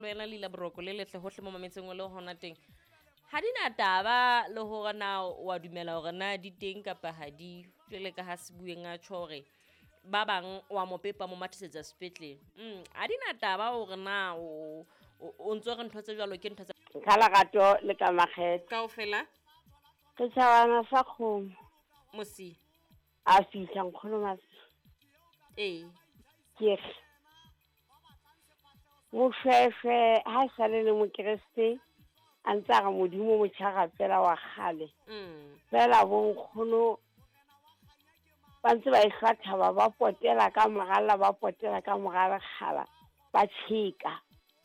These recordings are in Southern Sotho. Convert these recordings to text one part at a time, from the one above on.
Wena le la boroko le letle hohle mo mametseng o le hona teng. Ha di na taba le hore na wa dumela hore na di teng kapa ha di jwale ka ha se bueng a tjhore ba bang wa mo pepa mo mathisetsa sepetlele. Ha di na taba hore na o ntso re ntho tse jwalo ke ntho tse ka lerato le ka makgetho kaofela ke tshabana sa kgomo mosi a fihla nkgono masi ke re moshweshwe ha sale le mokreste a ntse ga modimo motšhaga fela wa kgale fela bonkgono ba ntse ba ikgathaba ba potela ka mogala ba potela ka mogala kgala ba tšheka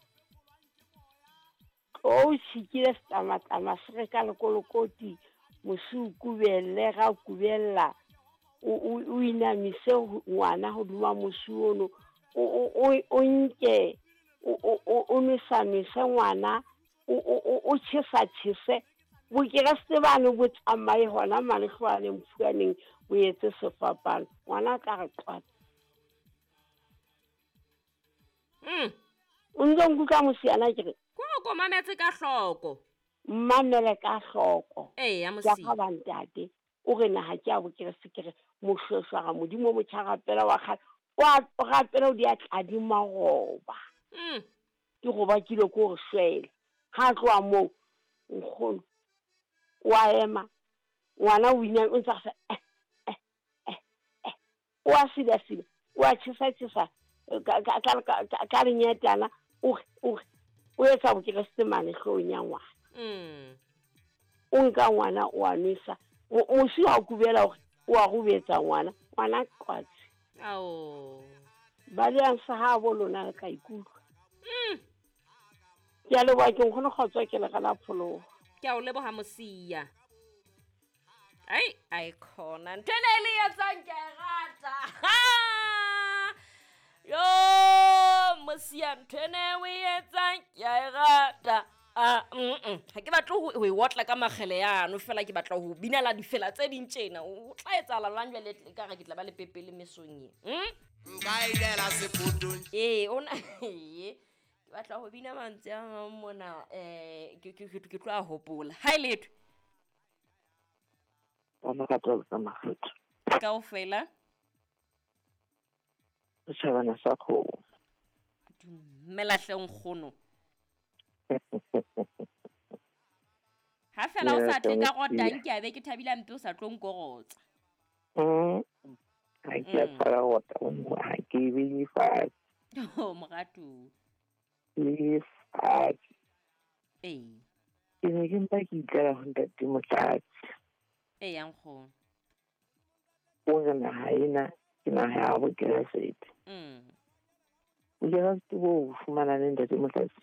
o tšhikile setamatama se re ka lekolokoti mosi o kubelle ga kubella o inamise ngwana go duma mosi ono o nke o nesamise ngwana o tšhesa bokeresete bane bo tsamaye gona malehloane mphuaneng bo etse sefapano ngwana a tla re twata o ntse nkutlwa mosiana ke re ko mametse ka hloko mmamele ka hloko ya ja mosi ga bantate o re na ha ke a bokerese ke re mohloswa ga modimo motšhaga pela wa kgale wa gapela o di a tladi magoba ke go ba kile ko re swele ha tloa moo nkgono wa ema ngwana o ina o ntse o a sida o a tšhesa ka lenyatana o etsa bokeresete mane hloohong ya ngwana o nka ngwana o a nwesa mosi wa kubela gore o a go betsa ngwana kwatsi ba le yang sa ha bo lona le ka ikutlwa ke a leboa ke nkgono kgotswa ke le gala phologo ke a o leboga mosia ai khona ntene le etsang ke a rata yo mosia ntene o etsang ke a rata ha ke batla ho e wotla ka magele yano fela ke batla ho binela difela tse ding tjena o tla etsala lanjwa le ka ga ke tla ba le pepele mesong nka idela sepotong ona ke batla ho bina mantse a mona ke tlo a hopola ha letho bona ka tlo ka makgetho kaofela o tshabana sa kgomo melahleng kgono ha fela o sa teka rotang ke a be ke thabile mpe o sa tlo nkorotsa ha ke a tshwara gota ha ke be fatshe morato le fatshe ke ne ke mpa ke itlela go ntate Motlatsi yang kgono o re naga ena ke naga ya bokeresete bokeresete bo fumana le ntate Motlatsi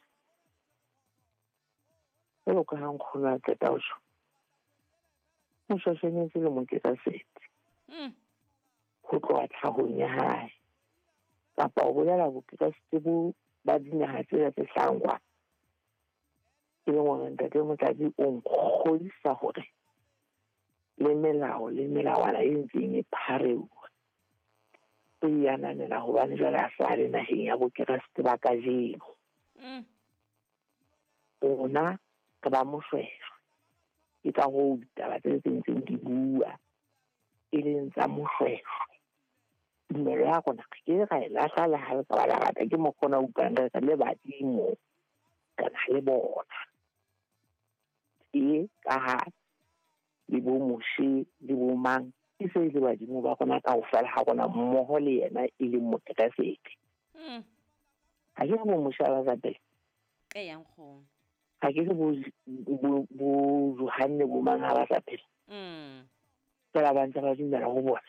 jalo ka ga nkgono a qeta go tšho o šašanyetse le mokeresete go tloga tlhagong ya gae kapa o bolela bokeresete bo ba dinaga tsela tse hlangwa e leng gore ntate Motlatsi o nkgodisa gore le melao le melawana e ntseng e pharewa o iananela gobane jwale a sa le nageng ya bokeresete ba ka jeno ona ke ba moshweshwe ke ka go ditaba tse ntseng di bua e leng tsa moshweshwe tumelo ya gona ke ga e lahla le ga le ka ba la rata ke mokgona o utlwang re le badimo kana le bona ka ha le bo moše le bo mang e se le badimo ba gona ka go fela ga gona mmogo le yena e leng mokeresete ga ke bo moše a ba zapela yang kgono ga ke se bo Johanne bo mang a ba zapela fela ba ntse ba dumela go bona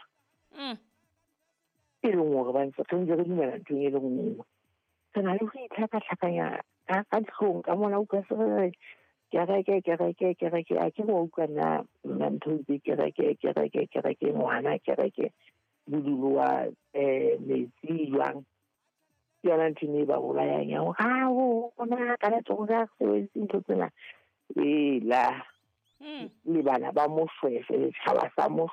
e leng gore ba ntse re ntse re dumela nthong e le nngwe re na le go itlhakatlhakanya ka ditlhong ka mona o ka se re kereke a ke go utlwana ntho tse kereke ngwana kereke bodulo wa metsi jwang ke yona ntho e ba bolayang ya gore ga ona ka letsogo ka sebedise ntho tsena la le bana ba moshweshwe le tšhaba sa